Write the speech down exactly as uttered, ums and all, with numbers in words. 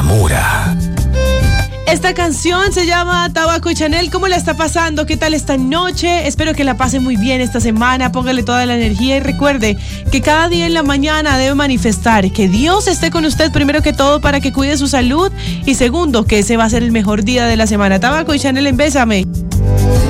Mura. Esta canción se llama Tabaco y Chanel. ¿Cómo la está pasando? ¿Qué tal esta noche? Espero que la pase muy bien esta semana. Póngale toda la energía y recuerde que cada día en la mañana debe manifestar que Dios esté con usted primero que todo para que cuide su salud y segundo, que ese va a ser el mejor día de la semana. Tabaco y Chanel en Bésame.